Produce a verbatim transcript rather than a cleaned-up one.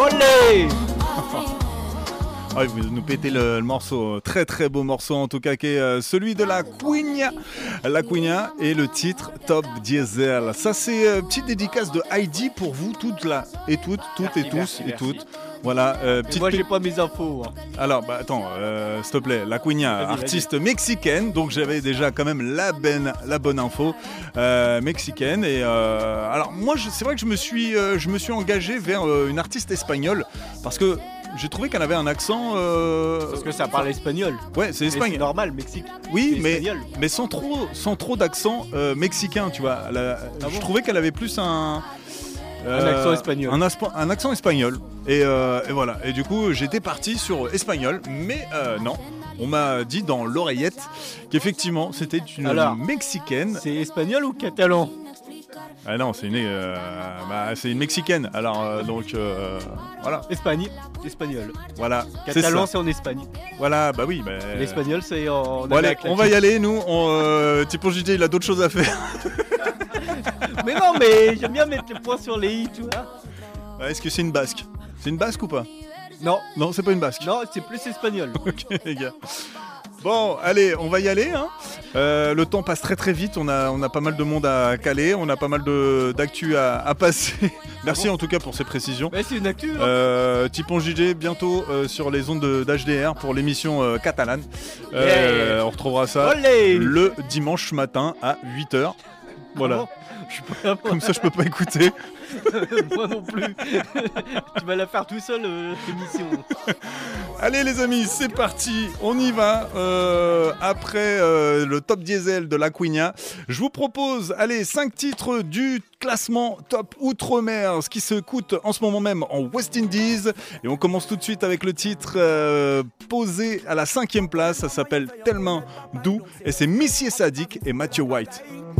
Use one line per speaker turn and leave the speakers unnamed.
Olé.
Ah, vous nous pétez le, le morceau, très très beau morceau en tout cas, qui est euh, celui de la Queen, la Queen et le titre Top Diesel. Ça c'est euh, petite dédicace de Heidi pour vous toutes là et toutes, toutes
Merci,
et tous
merci,
et
merci.
toutes. Voilà, euh,
Et
petite
moi
pé-
j'ai pas mes infos. Hein.
Alors, bah attends, euh, s'il te plaît, la Queen,
Vas-y,
artiste mexicaine, donc j'avais déjà quand même la, ben, la bonne info euh, mexicaine. Et euh, alors moi, je- c'est vrai que je me suis, euh, je me suis engagé vers euh, une artiste espagnole parce que j'ai trouvé qu'elle avait un accent. euh,
Parce que ça parle espagnol.
Ouais, c'est
Mais C'est
espagnol.
normal, Mexique.
Oui,
c'est
mais,
espagnol.
mais sans trop, sans trop d'accent euh, mexicain, tu vois. Elle a-
Ah
je
bon
trouvais qu'elle avait plus un.
Un accent espagnol.
Un, aspo- un accent espagnol. Et, euh, et voilà. Et du coup, j'étais parti sur espagnol, mais euh, non. On m'a dit dans l'oreillette qu'effectivement, c'était une
Alors,
mexicaine.
C'est espagnol ou catalan?
Ah non, c'est une, euh, bah, c'est une mexicaine. Alors euh, donc euh, voilà,
Espagne, espagnol.
voilà. c'est
Catalan,
ça.
c'est en Espagne.
Voilà, bah oui. Bah,
L'espagnol, c'est en.
Bon, allez,
Amérique
on va y
latine.
aller. Nous, on, euh, Tipo J D, il a d'autres choses à faire.
Mais non, mais j'aime bien mettre les points sur les i, tu vois.
Ah, Est-ce que c'est une basque? C'est une basque ou pas?
Non,
Non, c'est pas une basque.
non, c'est plus espagnol.
Ok les gars. Bon, allez, on va y aller. Hein. Euh, le temps passe très très vite. On a, on a pas mal de monde à caler. On a pas mal de, d'actu à, à passer. Merci en tout cas pour ces précisions.
Mais c'est une actu. hein.
Euh, Tipon J J bientôt euh, sur les ondes de- d'H D R pour l'émission euh, catalane. Euh,
Yeah.
On retrouvera ça
Olé.
le dimanche matin à huit heures. Voilà.
Ah bon Je suis pas
Comme ça, je peux pas écouter.
moi non plus. Tu vas la faire tout seul, euh, l'émission.
Allez les amis, c'est parti, on y va. Euh, après euh, le top diesel de la Queen, je vous propose, allez, cinq titres du classement top Outre-mer, ce qui se coûte en ce moment même en West Indies. Et on commence tout de suite avec le titre euh, posé à la cinquième place. Ça s'appelle Tellement Doux et c'est Missy Sadik et Matthew White.